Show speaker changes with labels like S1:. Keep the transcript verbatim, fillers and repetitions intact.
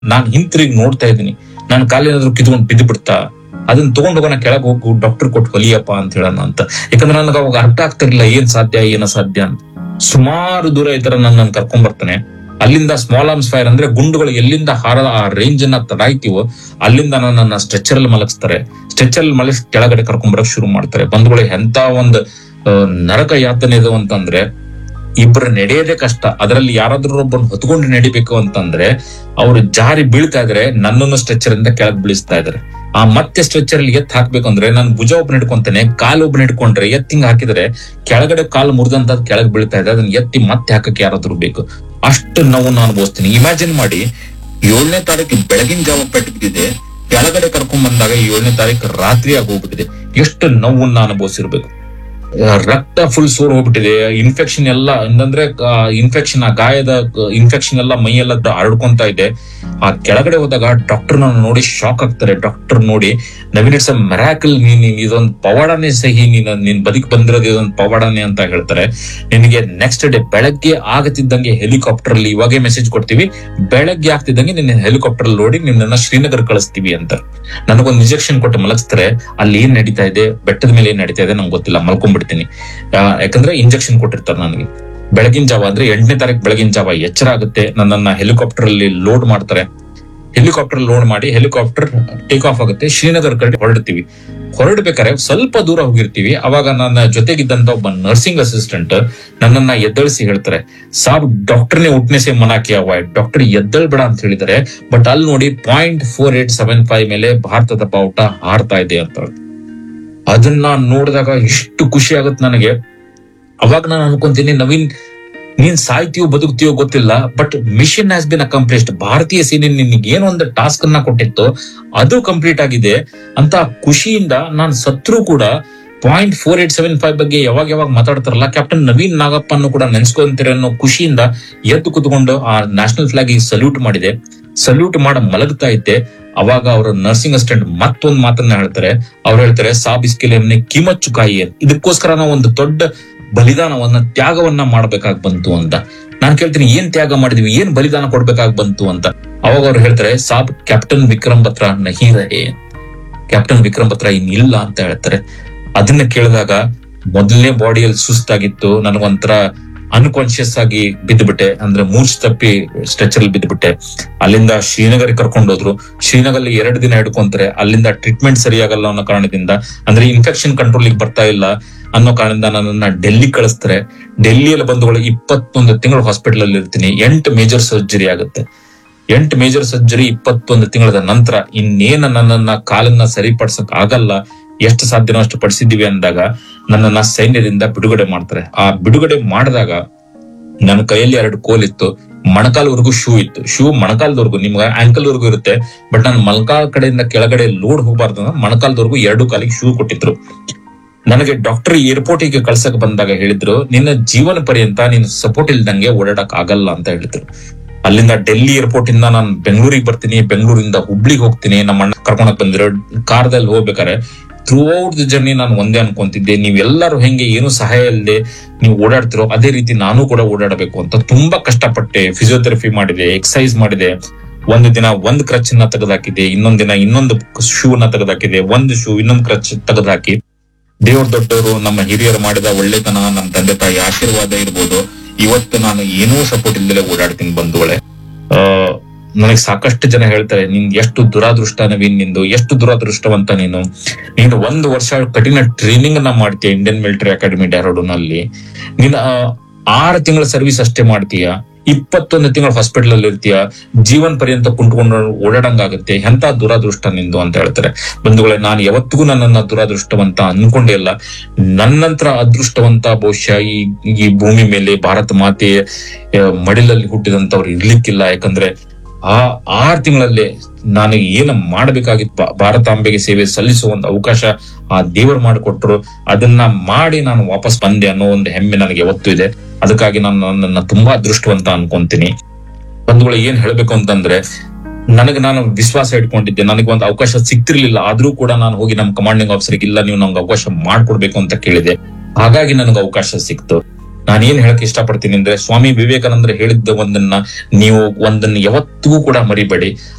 S1: ನಾನ್ ಹಿಂತಿರುಗಿ ನೋಡ್ತಾ ಇದ್ದೀನಿ, ನಾನು ಕಾಲೇನಾದ್ರು ಕಿತ್ಕೊಂಡು ಬಿದ್ದು ಬಿಡ್ತಾ, ಅದನ್ನ ತಗೊಂಡ್ ಹೋಗೋಣ ಕೆಳಗೆ ಹೋಗು, ಡಾಕ್ಟರ್ ಕೊಟ್ಟು ಹೊಲಿಯಪ್ಪ ಅಂತ ಹೇಳೋಣ ಅಂತ. ಯಾಕಂದ್ರೆ ನನಗೆ ಅವಾಗ ಅರ್ಥ ಆಗ್ತಿರ್ಲಿಲ್ಲ ಏನ್ ಸಾಧ್ಯ ಏನ ಸಾಧ್ಯ ಅಂತ. ಸುಮಾರು ದೂರ ಈ ತರ ನನ್ನ ಕರ್ಕೊಂಡ್ ಬರ್ತಾನೆ. ಅಲ್ಲಿಂದ ಸ್ಮಾಲ್ ಆರ್ಮ್ಸ್ ಫೈರ್ ಅಂದ್ರೆ ಗುಂಡುಗಳು ಎಲ್ಲಿಂದ ಹಾರ ಆ ರೇಂಜ್ ಅನ್ನ ತಡಾಯ್ತೀವೋ ಅಲ್ಲಿಂದ ನನ್ನ ಸ್ಟ್ರೆಚರ್ ಅಲ್ಲಿ ಮಲಗಿಸ್ತಾರೆ. ಸ್ಟ್ರೆಚರ್ ಅಲ್ಲಿ ಮಲಗಿಸಿ ಕೆಳಗಡೆ ಕರ್ಕೊಂಡ್ ಬರಕ್ ಶುರು ಮಾಡ್ತಾರೆ. ಬಂಧುಗಳು, ಎಂತ ಒಂದು ನರಕ ಯಾತನೆ ಇದು ಅಂತಂದ್ರೆ, ಇಬ್ಬರು ನಡೆಯೋದೇ ಕಷ್ಟ, ಅದರಲ್ಲಿ ಯಾರಾದ್ರೂ ಒಬ್ಬರು ಹೊತ್ಕೊಂಡು ನಡಿಬೇಕು ಅಂತಂದ್ರೆ ಅವ್ರು ಜಾರಿ ಬೀಳ್ತಾ ಇದ್ರೆ ನನ್ನನ್ನು ಸ್ಟ್ರೆಚರ್ ಇಂದ ಕೆಳಗ್ ಬೀಳಿಸ್ತಾ ಇದಾರೆ. ಆ ಮತ್ತೆ ಸ್ಟ್ರೆಚರ್ ಅಲ್ಲಿ ಎತ್ ಹಾಕ್ಬೇಕು ಅಂದ್ರೆ ನಾನು ಭುಜ ಒಬ್ಬನ ಹಿಡ್ಕೊಂತಾನೆ, ಕಾಲು ಒಬ್ಬನ ಹಿಡ್ಕೊಂಡ್ರೆ ಎತ್ತಿಂಗ್ ಹಾಕಿದ್ರೆ ಕೆಳಗಡೆ ಕಾಲು ಮುರಿದಂತ ಕೆಳಗ್ ಬೀಳ್ತಾ ಇದೆ. ಅದನ್ನ ಎತ್ತಿ ಮತ್ತೆ ಹಾಕಕ್ಕೆ ಯಾರಾದ್ರೂ ಬೇಕು. ಅಷ್ಟು ನೋವು ಅನುಭವಿಸ್ತೀನಿ. ಇಮ್ಯಾಜಿನ್ ಮಾಡಿ, ಏಳನೇ ತಾರೀಕು ಬೆಳಗಿನ ಜಾವ ಪೆಟ್ಟು ಬಿದ್ದಿದೆ, ಕೆಳಗಡೆ ಕರ್ಕೊಂಡ್ ಬಂದಾಗ ಏಳನೇ ತಾರೀಕು ರಾತ್ರಿ ಆಗಿ ಹೋಗ್ಬಿಟ್ಟಿದೆ. ಎಷ್ಟು ನೋವನ್ನ ಅನುಭವಿಸಿರ್ಬೇಕು. ರಕ್ತ ಫುಲ್ ಸೋರ್ ಹೋಗ್ಬಿಟ್ಟಿದೆ. ಇನ್ಫೆಕ್ಷನ್ ಎಲ್ಲ ಅಂತಂದ್ರೆ ಇನ್ಫೆಕ್ಷನ್, ಆ ಗಾಯದ ಇನ್ಫೆಕ್ಷನ್ ಎಲ್ಲ ಮೈಯೆಲ್ಲ ಹರಡ್ಕೊಂತ ಇದೆ. ಆ ಕೆಳಗಡೆ ಹೋದಾಗ ಡಾಕ್ಟರ್ ನನ್ನ ನೋಡಿ ಶಾಕ್ ಆಗ್ತಾರೆ. ಡಾಕ್ಟರ್ ನೋಡಿ, ನವೀನ್, ಇಟ್ಸ್ ಅ ಮಿರಾಕಲ್, ನೀನ್ ಇದೊಂದು ಪವಾಡನೆ ಸಹಿ, ನೀನ್ ನೀನ್ ಬದುಕಿ ಬಂದಿರೋದು ಇದೊಂದು ಪವಾಡನೆ ಅಂತ ಹೇಳ್ತಾರೆ. ನಿನಗೆ ನೆಕ್ಸ್ಟ್ ಡೇ ಬೆಳಗ್ಗೆ ಆಗತಿದ್ದಂಗೆ ಹೆಲಿಕಾಪ್ಟರ್ ಅಲ್ಲಿ, ಇವಾಗೆ ಮೆಸೇಜ್ ಕೊಡ್ತೀವಿ, ಬೆಳಗ್ಗೆ ಆಗ್ತಿದ್ದಂಗೆ ನಿನ್ನ ಹೆಲಿಕಾಪ್ಟರ್ ಅಲ್ಲಿ ನೋಡಿ ನಿನ್ನ ಶ್ರೀನಗರ್ ಕಳಿಸ್ತೀವಿ ಅಂತ. ನನಗೊಂದು ಇಂಜೆಕ್ಷನ್ ಕೊಟ್ಟು ಮಲಗಿಸ್ತಾರೆ. ಅಲ್ಲಿ ಏನ್ ನಡೀತಾ ಇದೆ, ಬೆಟ್ಟದ ಮೇಲೆ ಏನ್ ನಡೀತಾ ಇದೆ ನಂಗೆ ಗೊತ್ತಿಲ್ಲ, ಮಲ್ಕೊಂಡ್ಬಿಡ್ತೀನಿ. ಯಾಕಂದ್ರೆ ಇಂಜೆಕ್ಷನ್ ಕೊಟ್ಟಿರ್ತಾರೆ ನನಗೆ. ಬೆಳಗಿನ ಜಾವ ಅಂದ್ರೆ ಎಂಟನೇ ತಾರೀಕು ಬೆಳಗಿನ ಜಾವ ಎಚ್ಚರ ಆಗುತ್ತೆ. ನನ್ನನ್ನ ಹೆಲಿಕಾಪ್ಟರ್ ಅಲ್ಲಿ ಲೋಡ್ ಮಾಡ್ತಾರೆ. ಹೆಲಿಕಾಪ್ಟರ್ ಲೋಡ್ ಮಾಡಿ ಹೆಲಿಕಾಪ್ಟರ್ ಟೇಕ್ ಆಫ್ ಆಗುತ್ತೆ. ಶ್ರೀನಗರ್ ಕಡೆ ಹೊರಡ್ತೀವಿ. ಹೊರಡ್ಬೇಕಾದ್ರೆ ಸ್ವಲ್ಪ ದೂರ ಹೋಗಿರ್ತೀವಿ. ಅವಾಗ ನನ್ನ ಜೊತೆಗಿದ್ದಂತ ಒಬ್ಬ ನರ್ಸಿಂಗ್ ಅಸಿಸ್ಟೆಂಟ್ ನನ್ನನ್ನ ಎದ್ದಳಿಸಿ ಹೇಳ್ತಾರೆ, ಸಾಬ್ ಡಾಕ್ಟರ್ನೇ ಉಟ್ನೆಸೆ ಮನಾಕಿ ಅವಾಯ್ಡ್, ಡಾಕ್ಟರ್ ಎದ್ದಳ್ಬೇಡ ಅಂತ ಹೇಳಿದ್ದಾರೆ. ಬಟ್ ಅಲ್ಲಿ ನೋಡಿ point four eight seven five ಮೇಲೆ ಭಾರತದ ಬಾವುಟ ಹಾರ್ತಾ ಇದೆ ಅಂತ. ಅದನ್ನ ನೋಡಿದಾಗ ಎಷ್ಟು ಖುಷಿ ಆಗುತ್ತೆ ನನಗೆ. ಅವಾಗ ನಾನು ಅನ್ಕೊಂತೀನಿ, ನವೀನ್, ನೀನ್ ಸಾಯ್ತೀಯೋ ಬದುಕ್ತೀಯೋ ಗೊತ್ತಿಲ್ಲ, but mission has been accomplished. ಭಾರತೀಯ ಸೇನೆ ನಿನ್ಗೆ ಏನೋ ಒಂದು ಟಾಸ್ಕ್ ಅನ್ನ ಕೊಟ್ಟಿತ್ತು, ಅದು ಕಂಪ್ಲೀಟ್ ಆಗಿದೆ ಅಂತ ಖುಷಿಯಿಂದ ನಾನು ಸತ್ರು ಕೂಡ point four eight seven five ಬಗ್ಗೆ ಯಾವಾಗ ಯಾವಾಗ ಮಾತಾಡ್ತಾರಲ್ಲ, ಕ್ಯಾಪ್ಟನ್ ನವೀನ್ ನಾಗಪ್ಪ ಅನ್ನು ಕೂಡ ನೆನ್ಸ್ಕೊಂತೀರ ಅನ್ನೋ ಖುಷಿಯಿಂದ ಎದ್ದು ಕುತ್ಕೊಂಡು ಆ ನ್ಯಾಷನಲ್ ಫ್ಲಾಗ್ ಸಲ್ಯೂಟ್ ಮಾಡಿದೆ. ಸಲ್ಯೂಟ್ ಮಾಡ ಮಲಗ್ತಾ ಇದ್ದೆ. ಅವಾಗ ಅವರ ನರ್ಸಿಂಗ್ ಅಸಿಸ್ಟೆಂಟ್ ಮತ್ತೊಂದು ಮಾತನ್ನ ಹೇಳ್ತಾರೆ. ಅವ್ರು ಹೇಳ್ತಾರೆ, ಸಾಬ್ ಇಸ್ಕೆಲೆ ಹಮ್ನೆ ಕಿಮತ್ ಚುಕಾಯಿ, ಇದಕ್ಕೋಸ್ಕರ ನಾವು ಒಂದು ದೊಡ್ಡ ಬಲಿದಾನವನ್ನ, ತ್ಯಾಗವನ್ನ ಮಾಡ್ಬೇಕಾಗ್ ಬಂತು ಅಂತ. ನಾನ್ ಕೇಳ್ತೀನಿ, ಏನ್ ತ್ಯಾಗ ಮಾಡಿದ್ವಿ, ಏನ್ ಬಲಿದಾನ ಕೊಡ್ಬೇಕಾಗ್ ಬಂತು ಅಂತ. ಅವಾಗ ಅವ್ರು ಹೇಳ್ತಾರೆ, ಸಾಬ್ ಕ್ಯಾಪ್ಟನ್ ವಿಕ್ರಮ್ ಬತ್ರಾ ನಹಿ ರಹೆ, ಕ್ಯಾಪ್ಟನ್ ವಿಕ್ರಮ್ ಬತ್ರಾ ಇನ್ನಿಲ್ಲ ಅಂತ ಹೇಳ್ತಾರೆ. ಅದನ್ನ ಕೇಳಿದಾಗ ಮೊದಲನೇ ಬಾಡಿಯಲ್ಲಿ ಸುಸ್ತಾಗಿತ್ತು, ನನಗೊಂಥರ ಅನ್ಕಾನ್ಶಿಯಸ್ ಆಗಿ ಬಿದ್ದುಬಿಟ್ಟೆ. ಅಂದ್ರೆ ಮೂರ್ಛೆ ತಪ್ಪಿ ಸ್ಟ್ರೆಚರ್ ಅಲ್ಲಿ ಬಿದ್ದುಬಿಟ್ಟೆ. ಅಲ್ಲಿಂದ ಶ್ರೀನಗರ್ ಕರ್ಕೊಂಡೋದ್ರು. ಶ್ರೀನಗರ್ ಎರಡು ದಿನ ಹಿಡ್ಕೊಂತಾರೆ. ಅಲ್ಲಿಂದ ಟ್ರೀಟ್ಮೆಂಟ್ ಸರಿಯಾಗಲ್ಲ ಅನ್ನೋ ಕಾರಣದಿಂದ, ಅಂದ್ರೆ ಇನ್ಫೆಕ್ಷನ್ ಕಂಟ್ರೋಲಿಗೆ ಬರ್ತಾ ಇಲ್ಲ ಅನ್ನೋ ಕಾರಣದಿಂದ ನನ್ನನ್ನ ಡೆಲ್ಲಿ ಕಳಿಸ್ತಾರೆ. ಡೆಲ್ಲಿಯಲ್ಲಿ ಬಂದುಗಳು ಇಪ್ಪತ್ತೊಂದು ತಿಂಗಳು ಹಾಸ್ಪಿಟಲ್ ಅಲ್ಲಿ ಇರ್ತೀನಿ. ಎಂಟು ಮೇಜರ್ ಸರ್ಜರಿ ಆಗುತ್ತೆ. ಎಂಟು ಮೇಜರ್ ಸರ್ಜರಿ ಇಪ್ಪತ್ತೊಂದು ತಿಂಗಳ ನಂತರ ಇನ್ನೇನ ನನ್ನನ್ನ ಕಾಲನ್ನ ಸರಿಪಡಿಸಕ್ ಆಗಲ್ಲ, ಎಷ್ಟು ಸಾಧ್ಯನೋ ಅಷ್ಟು ಪಡಿಸಿದೀವಿ ಅಂದಾಗ ನನ್ನನ್ನ ಸೈನ್ಯದಿಂದ ಬಿಡುಗಡೆ ಮಾಡ್ತಾರೆ. ಆ ಬಿಡುಗಡೆ ಮಾಡಿದಾಗ ನನ್ನ ಕೈಯಲ್ಲಿ ಎರಡು ಕೋಲ್ ಇತ್ತು, ಮೊಣಕಾಲ್ವರೆಗೂ ಶೂ ಇತ್ತು. ಶೂ ಮೊಣಕಾಲ್ದವರೆಗೂ, ನಿಮ್ಗೆ ಆಂಕಲ್ ವರ್ಗೂ ಇರುತ್ತೆ, ಬಟ್ ನಾನು ಮೊಣಕಾಲ್ ಕಡೆಯಿಂದ ಕೆಳಗಡೆ ಲೋಡ್ ಹೋಗಬಾರ್ದು, ಮೊಣಕಾಲ್ದವರೆಗೂ ಎರಡು ಕಾಲಿಗೆ ಶೂ ಕೊಟ್ಟಿದ್ರು. ನನಗೆ ಡಾಕ್ಟರ್ ಏರ್ಪೋರ್ಟಿಗೆ ಕಳ್ಸಕ್ ಬಂದಾಗ ಹೇಳಿದ್ರು, ನಿನ್ನ ಜೀವನ ಪರ್ಯಂತ ನೀನು ಸಪೋರ್ಟ್ ಇಲ್ದಂಗೆ ಓಡಾಡಕ್ ಆಗಲ್ಲ ಅಂತ ಹೇಳಿದ್ರು. ಅಲ್ಲಿಂದ ಡೆಲ್ಲಿ ಏರ್ಪೋರ್ಟ್ ಇಂದ ನಾನು ಬೆಂಗಳೂರಿಗೆ ಬರ್ತೀನಿ, ಬೆಂಗಳೂರಿಂದ ಹುಬ್ಳಿಗೆ ಹೋಗ್ತೀನಿ. ನಮ್ಮ ಅಣ್ಣ ಕರ್ಕೊಂಡಕ್ ಬಂದಿರೋ ಕಾರ್ದಲ್ಲಿ ಹೋಗ್ಬೇಕಾರೆ ಥ್ರೂ ಔಟ್ ದ ಜರ್ನಿ ನಾನು ಒಂದೇ ಅನ್ಕೊಂತಿದ್ದೆ, ನೀವೆಲ್ಲರೂ ಹೆಂಗೆ ಏನು ಸಹಾಯ ಇಲ್ಲದೆ ನೀವು ಓಡಾಡ್ತಿರೋ ಅದೇ ರೀತಿ ನಾನು ಕೂಡ ಓಡಾಡಬೇಕು ಅಂತ. ತುಂಬಾ ಕಷ್ಟಪಟ್ಟೆ, ಫಿಸಿಯೋಥೆರಪಿ ಮಾಡಿದೆ, ಎಕ್ಸರ್ಸೈಸ್ ಮಾಡಿದೆ. ಒಂದು ದಿನ ಒಂದ್ ಕ್ರಚ್ ನ ತೆಗೆದಾಕಿದೆ, ಇನ್ನೊಂದ್ ದಿನ ಇನ್ನೊಂದು ಶೂ ನ ತೆಗೆದಾಕಿದೆ, ಒಂದು ಶೂ ಇನ್ನೊಂದು ಕ್ರಚ್ ತೆಗೆದಾಕಿ. ದೇವ್ರ ದೊಡ್ಡವರು, ನಮ್ಮ ಹಿರಿಯರು ಮಾಡಿದ ಒಳ್ಳೆತನ, ನಮ್ಮ ತಂದೆ ತಾಯಿ ಆಶೀರ್ವಾದ ಇರ್ಬೋದು, ಇವತ್ತು ನಾನು ಏನೂ ಸಪೋರ್ಟ್ ಇಲ್ದಲೇ ಓಡಾಡ್ತೀನಿ ಬಂಧುಗಳೇ. ಆ ನನಗೆ ಸಾಕಷ್ಟು ಜನ ಹೇಳ್ತಾರೆ, ನಿನ್ ಎಷ್ಟು ದುರಾದೃಷ್ಟ ನವೀನ್, ನಿಂದು ಎಷ್ಟು ದುರಾದೃಷ್ಟವಂತ ನೀನು. ನೀನು ಒಂದು ವರ್ಷ ಕಠಿಣ ಟ್ರೈನಿಂಗ್ ಅನ್ನ ಮಾಡ್ತೀಯ ಇಂಡಿಯನ್ ಮಿಲಿಟರಿ ಅಕಾಡೆಮಿ ಡೆಹ್ರಾಡೂನ್ ಅಲ್ಲಿ. ನೀನ್ ಆರು ತಿಂಗಳ ಸರ್ವಿಸ್ ಅಷ್ಟೇ ಮಾಡ್ತೀಯ, ಇಪ್ಪತ್ತೊಂದು ತಿಂಗಳ ಹಾಸ್ಪಿಟಲ್ ಅಲ್ಲಿ ಇರ್ತೀಯ, ಜೀವನ್ ಪರ್ಯಂತ ಕುಂಟ್ಕೊಂಡು ಓಡಾಡಂಗಾಗುತ್ತೆ. ಎಂತ ದುರಾದೃಷ್ಟ ನಿಂದು ಅಂತ ಹೇಳ್ತಾರೆ. ಬಂಧುಗಳೇ, ನಾನು ಯಾವತ್ತಿಗೂ ನನ್ನನ್ನ ದುರಾದೃಷ್ಟವಂತ ಅನ್ಕೊಂಡೇ ಇಲ್ಲ. ನನ್ನಂತರ ಅದೃಷ್ಟವಂತ ಬಹುಶಃ ಈ ಈ ಭೂಮಿ ಮೇಲೆ ಭಾರತ ಮಾತೆ ಮಡಿಲಲ್ಲಿ ಹುಟ್ಟಿದಂತವ್ರು ಇರ್ಲಿಕ್ಕಿಲ್ಲ. ಯಾಕಂದ್ರೆ ಆ ಆರು ತಿಂಗಳಲ್ಲೇ ನಾನು ಏನು ಮಾಡಬೇಕಾಗಿತ್ತು, ಭಾರತಾಂಬೆಗೆ ಸೇವೆ ಸಲ್ಲಿಸುವ ಒಂದು ಅವಕಾಶ ಆ ದೇವರು ಮಾಡಿಕೊಟ್ರು. ಅದನ್ನ ಮಾಡಿ ನಾನು ವಾಪಸ್ ಬಂದೆ ಅನ್ನೋ ಒಂದು ಹೆಮ್ಮೆ ನನಗೆ ಯಾವತ್ತೂ ಇದೆ. ಅದಕ್ಕಾಗಿ ನಾನು ನನ್ನನ್ನ ತುಂಬಾ ಅದೃಷ್ಟವಂತ ಅನ್ಕೊಂತೀನಿ. ಬಂಧುಗಳು, ಏನ್ ಹೇಳ್ಬೇಕು ಅಂತಂದ್ರೆ, ನನಗೆ ನಾನು ವಿಶ್ವಾಸ ಇಟ್ಕೊಂಡಿದ್ದೆ, ನನಗೆ ಒಂದು ಅವಕಾಶ ಸಿಕ್ತಿರ್ಲಿಲ್ಲ. ಆದ್ರೂ ಕೂಡ ನಾನು ಹೋಗಿ ನಮ್ಮ ಕಮಾಂಡಿಂಗ್ ಆಫೀಸರ್ಗೆ, ಇಲ್ಲ ನೀವು ನಮ್ಗೆ ಅವಕಾಶ ಮಾಡ್ಕೊಡ್ಬೇಕು ಅಂತ ಕೇಳಿದೆ. ಹಾಗಾಗಿ ನನಗೆ ಅವಕಾಶ ಸಿಕ್ತು. ನಾನೇನ್ ಹೇಳಕ್ ಇಷ್ಟಪಡ್ತೀನಿ ಅಂದ್ರೆ, ಸ್ವಾಮಿ ವಿವೇಕಾನಂದ್ರ ಹೇಳಿದ್ದ ಒಂದನ್ನ ನೀವು ಒಂದನ್ನ ಯಾವತ್ತಿಗೂ ಕೂಡ ಮರಿಬೇಡಿ.